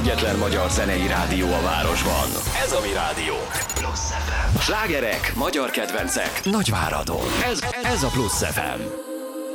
egyetlen magyar zenei rádió a városban. Ez a mi rádió. Plusz FM. Slágerek, magyar kedvencek, Nagyváradon. Ez a Plusz FM.